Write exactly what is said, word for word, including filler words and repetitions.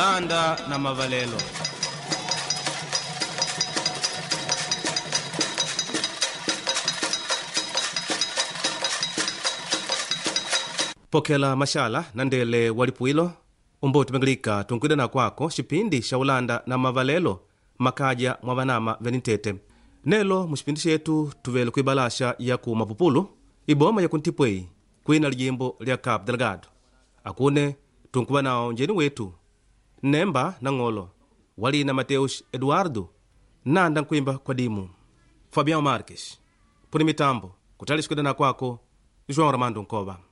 Shaulanda na Mavalelo. Pokela mashala na ndele walipuilo umbo tumenglika tunkwidana kwako xipindi Shaulanda na Mavalelo makaja mwa vanama venitete nelo muxipindi xetu tuvele kuibalasha ya ku Mapupulu iboma ya kuntipwei kwina lijimbo lya Cabo Delgado akune tunkuva nao njeni wetu Nemba na Ng'olo walina Mateus Eduardo nanda nkwimba kwa dimu Fabião Marques puni mitambo kutali xkwidana kwako João Armando Nkova.